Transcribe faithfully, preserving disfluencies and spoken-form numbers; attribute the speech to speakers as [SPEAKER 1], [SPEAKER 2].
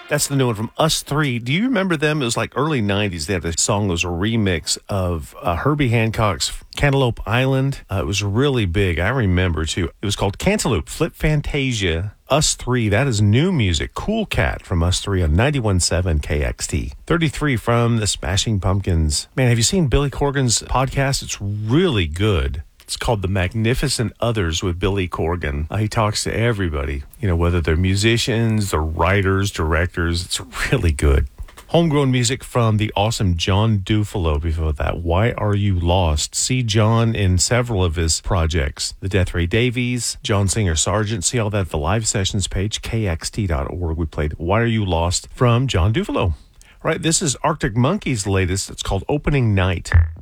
[SPEAKER 1] That's the new one from Us Three. Do you remember them? It was like early nineties. They had a song that was a remix of uh, Herbie Hancock's Cantaloupe Island. Uh, it was really big. I remember, too. It was called Cantaloupe, Flip Fantasia. Us Three, that is new music. Cool Cat from Us Three on ninety-one point seven K X T. thirty-three from the Smashing Pumpkins. Man, have you seen Billy Corgan's podcast? It's really good. It's called The Magnificent Others with Billy Corgan. Uh, he talks to everybody, you know, whether they're musicians, they're writers, directors. It's really good. Homegrown music from the awesome John Dufalo before that. Why Are You Lost? See John in several of his projects. The Death Ray Davies, John Singer Sargent. See all that at the live sessions page, K X T dot org. We played Why Are You Lost from John Dufalo. All right, this is Arctic Monkeys' latest. It's called Opening Night.